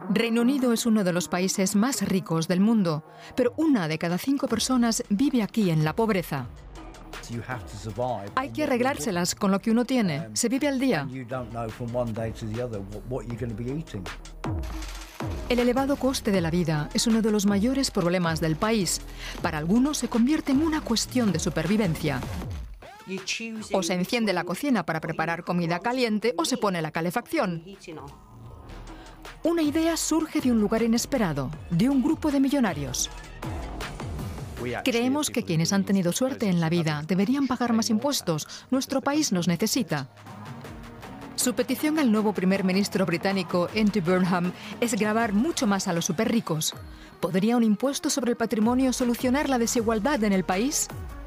Reino Unido es uno de los países más ricos del mundo, pero 1 de cada 5 personas vive aquí en la pobreza. Hay que arreglárselas con lo que uno tiene. Se vive al día. El elevado coste de la vida es uno de los mayores problemas del país. Para algunos se convierte en una cuestión de supervivencia. O se enciende la cocina para preparar comida caliente o se pone la calefacción. Una idea surge de un lugar inesperado, de un grupo de millonarios. Creemos que quienes han tenido suerte en la vida deberían pagar más impuestos. Nuestro país nos necesita. Su petición al nuevo primer ministro británico, Andy Burnham, es gravar mucho más a los superricos. ¿Podría un impuesto sobre el patrimonio solucionar la desigualdad en el país?